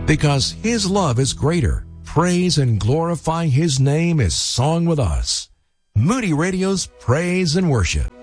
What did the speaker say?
Because His love is greater, praise and glorify His name is song with us. Moody Radio's Praise and Worship.